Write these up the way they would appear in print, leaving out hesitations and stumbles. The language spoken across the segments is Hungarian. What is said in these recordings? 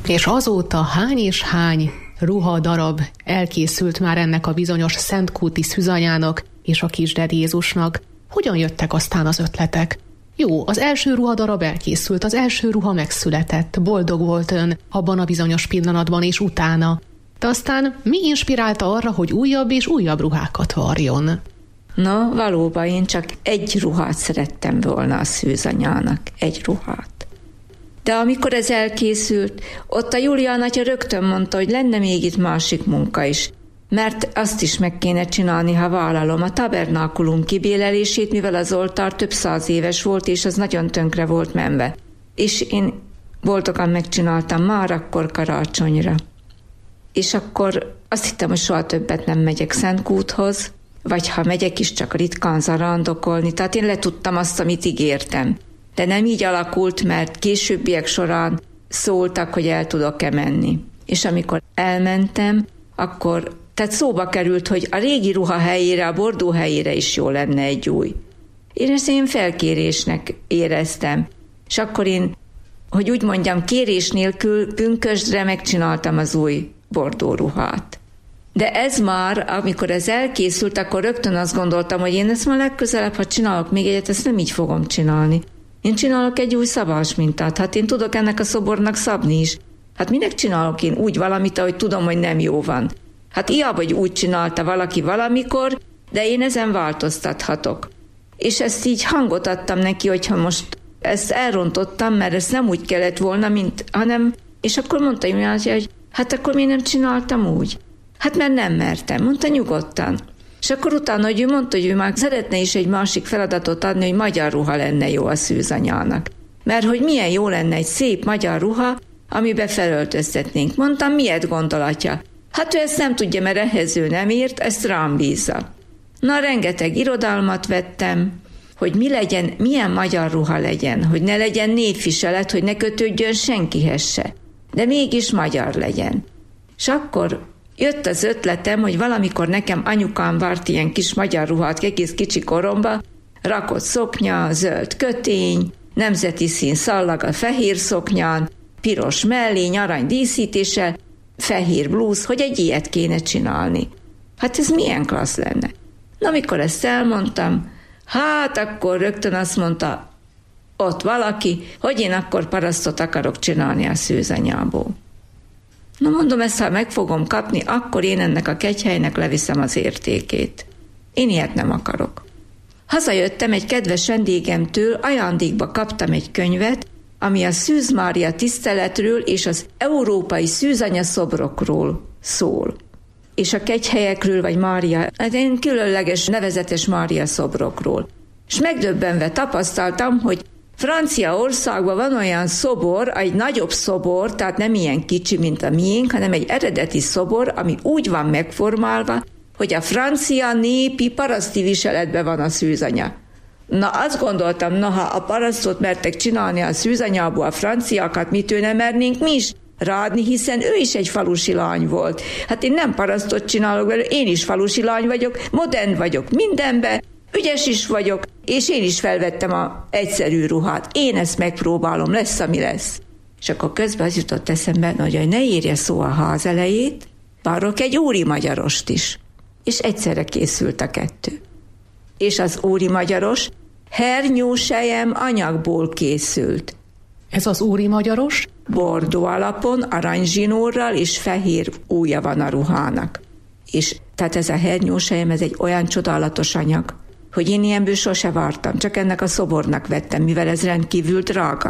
És azóta hány és hány ruhadarab elkészült már ennek a bizonyos szentkúti szűzanyának és a kisded Jézusnak. Hogyan jöttek aztán az ötletek? Jó, az első ruhadarab elkészült, az első ruha megszületett, boldog volt ön abban a bizonyos pillanatban és utána. De aztán mi inspirálta arra, hogy újabb és újabb ruhákat varjon? Na, valóban én csak egy ruhát szerettem volna a szűzanyának, egy ruhát. De amikor ez elkészült, ott a Julián atya rögtön mondta, hogy lenne még itt másik munka is, mert azt is meg kéne csinálni, ha vállalom a tabernákulum kibélelését, mivel az oltár több 100 éves volt, és az nagyon tönkre volt menve. És én boldogan megcsináltam már akkor karácsonyra. És akkor azt hittem, hogy soha többet nem megyek Szentkúthoz, vagy ha megyek is, csak ritkán zarándokolni, tehát én letudtam azt, amit ígértem. De nem így alakult, mert későbbiek során szóltak, hogy el tudok-e menni. És amikor elmentem, akkor tehát szóba került, hogy a régi ruha helyére, a bordó helyére is jó lenne egy új. Én ezt én felkérésnek éreztem. És akkor én, hogy úgy mondjam, kérés nélkül pünkösdre megcsináltam az új bordó ruhát. De ez már, amikor ez elkészült, akkor rögtön azt gondoltam, hogy én ezt már legközelebb, ha csinálok még egyet, ezt nem így fogom csinálni. Én csinálok egy új szabás mintát, hát én tudok ennek a szobornak szabni is. Hát minek csinálok én úgy valamit, ahogy tudom, hogy nem jó van? Hát ilyen vagy úgy csinálta valaki valamikor, de én ezen változtathatok. És ezt így hangot adtam neki, hogyha most ezt elrontottam, mert ezt nem úgy kellett volna, hanem, és akkor mondta Julián, hogy hát akkor miért nem csináltam úgy? Hát mert nem mertem, mondta nyugodtan. És akkor utána, hogy ő mondta, hogy ő már szeretne is egy másik feladatot adni, hogy magyar ruha lenne jó a szűzanyának. Mert hogy milyen jó lenne egy szép magyar ruha, amiben felöltöztetnénk. Mondtam, miért gondolatja? Hát ő ezt nem tudja, mert ehhez ő nem írt, ezt rám bízza. Na, rengeteg irodalmat vettem, hogy mi legyen, milyen magyar ruha legyen, hogy ne legyen névviselet, hogy ne kötődjön senkihez se, de mégis magyar legyen. És akkor jött az ötletem, hogy valamikor nekem anyukám várt ilyen kis magyar ruhát egész kicsi koromba, rakott szoknya, zöld kötény, nemzeti szín szallag a fehér szoknyán, piros mellény, arany díszítéssel, fehér blúz, hogy egy ilyet kéne csinálni. Hát ez milyen klassz lenne. Na, amikor ezt elmondtam, hát akkor rögtön azt mondta ott valaki, hogy én akkor parasztot akarok csinálni a szűzanyából. Na mondom, ezt ha meg fogom kapni, akkor én ennek a kegyhelynek leviszem az értékét. Én ilyet nem akarok. Hazajöttem egy kedves vendégemtől, ajándékba kaptam egy könyvet, ami a Szűz Mária tiszteletről és az európai szűzanya szobrokról szól. És a kegyhelyekről, vagy Mária, én különleges, nevezetes Mária szobrokról. És megdöbbenve tapasztaltam, hogy Franciaországban van olyan szobor, egy nagyobb szobor, tehát nem ilyen kicsi, mint a miénk, hanem egy eredeti szobor, ami úgy van megformálva, hogy a francia népi paraszti viseletben van a szűzanya. Na, azt gondoltam, ha a parasztot mertek csinálni a szűzanyából a franciákat, mitől nem mernénk mi is ráadni, hiszen ő is egy falusi lány volt. Hát én nem parasztot csinálok belőle, én is falusi lány vagyok, modern vagyok mindenben, ügyes is vagyok, és én is felvettem az egyszerű ruhát. Én ezt megpróbálom, lesz, ami lesz. És akkor közben az jutott eszembe, hogy ne írja szó a ház elejét, várok egy úri magyarost is. És egyszerre készült a kettő. És az úri magyaros hernyósejem anyagból készült. Ez az úri magyaros? Bordó alapon, aranyzsinórral és fehér ujja van a ruhának. És tehát ez a hernyósejem, ez egy olyan csodálatos anyag, hogy én ilyenből sose vártam, csak ennek a szobornak vettem, mivel ez rendkívül drága.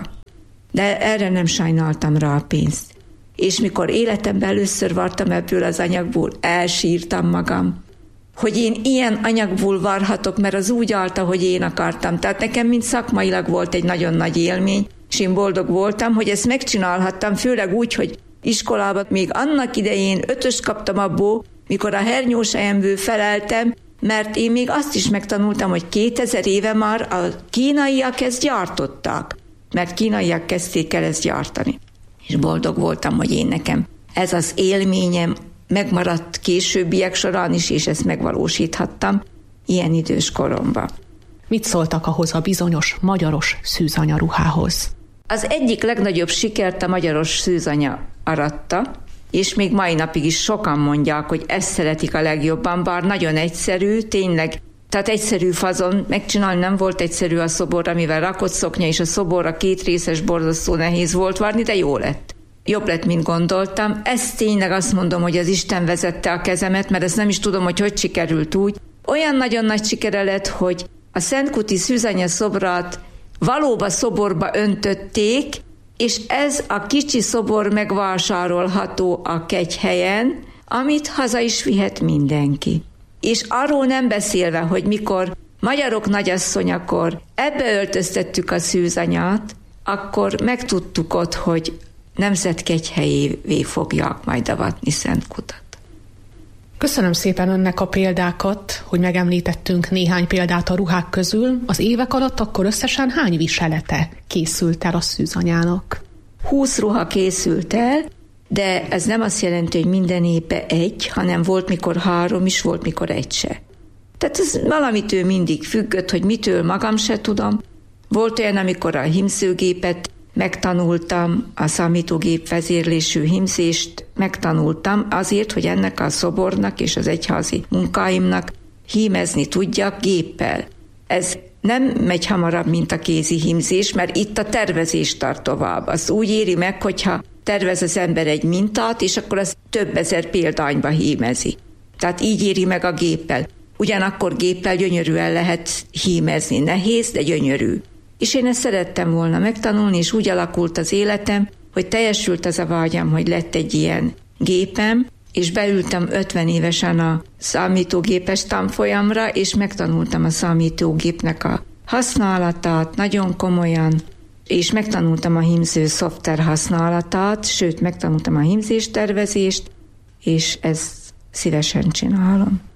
De erre nem sajnáltam rá a pénzt. És mikor életemben először vártam ebből az anyagból, elsírtam magam, hogy én ilyen anyagból várhatok, mert az úgy állt, ahogy én akartam. Tehát nekem mind szakmailag volt egy nagyon nagy élmény, és én boldog voltam, hogy ezt megcsinálhattam, főleg úgy, hogy iskolában még annak idején 5-öst kaptam abból, mikor a hernyósejemből feleltem, mert én még azt is megtanultam, hogy 2000 éve már a kínaiak ezt gyártották, mert kínaiak kezdték el ezt gyártani. És boldog voltam, hogy én nekem ez az élményem megmaradt későbbiek során is, és ezt megvalósíthattam ilyen idős koromban. Mit szóltak ahhoz a bizonyos magyaros szűzanyaruhához? Az egyik legnagyobb sikert a magyaros szűzanya aratta, és még mai napig is sokan mondják, hogy ezt szeretik a legjobban, bár nagyon egyszerű, tényleg, tehát egyszerű fazon megcsinálni nem volt egyszerű a szobor, amivel rakott szoknya, és a szoborra 2 részes, borzasztó nehéz volt varni, de jó lett. Jobb lett, mint gondoltam. Ezt tényleg azt mondom, hogy az Isten vezette a kezemet, mert ezt nem is tudom, hogy sikerült úgy. Olyan nagyon nagy sikere lett, hogy a Szentkúti Szűzanya szobrát valóban szoborba öntötték, és ez a kicsi szobor megvásárolható a Kegyhelyen, amit haza is vihet mindenki. És arról nem beszélve, hogy mikor magyarok nagyasszonyakor ebbe öltöztettük a Szűzanyát, akkor megtudtuk ott, hogy nemzetkegyhelyévé fogják majd avatni Szentkutat. Köszönöm szépen önnek a példákat, hogy megemlítettünk néhány példát a ruhák közül. Az évek alatt akkor összesen hány viselete készült el a Szűzanyának? 20 ruha készült el, de ez nem azt jelenti, hogy minden évben egy, hanem volt mikor 3 is, volt mikor 1 se. Tehát ez valamitől mindig függött, hogy mitől magam se tudom. Volt olyan, amikor a hímzőgépet megtanultam, a számítógép vezérlésű hímzést megtanultam azért, hogy ennek a szobornak és az egyházi munkáimnak hímezni tudjak géppel. Ez nem megy hamarabb, mint a kézi hímzés, mert itt a tervezés tart tovább. Az úgy éri meg, hogyha tervez az ember egy mintát, és akkor az több ezer példányba hímezi. Tehát így éri meg a géppel. Ugyanakkor géppel gyönyörűen lehet hímezni. Nehéz, de gyönyörű. És én ezt szerettem volna megtanulni, és úgy alakult az életem, hogy teljesült az a vágyam, hogy lett egy ilyen gépem, és beültem 50 évesen a számítógépes tanfolyamra, és megtanultam a számítógépnek a használatát nagyon komolyan, és megtanultam a hímző szoftver használatát, sőt, megtanultam a hímzéstervezést, és ezt szívesen csinálom.